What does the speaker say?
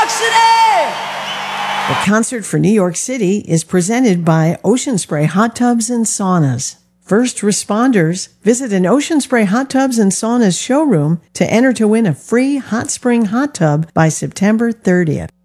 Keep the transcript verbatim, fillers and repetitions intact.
York City! The concert for New York City is presented by Ocean Spray Hot Tubs and Saunas. First responders, visit an Ocean Spray Hot Tubs and Saunas showroom to enter to win a free hot spring hot tub by September thirtieth.